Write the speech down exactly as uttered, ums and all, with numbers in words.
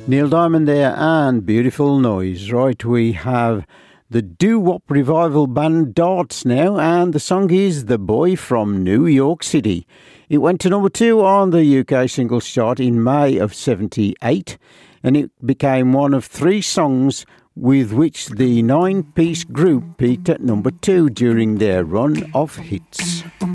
Neil Diamond there and Beautiful Noise. Right, we have the doo-wop revival band Darts now, and the song is The Boy from New York City. It went to number two on the U K singles chart in May of seventy-eight, and it became one of three songs with which the nine-piece group peaked at number two during their run of hits.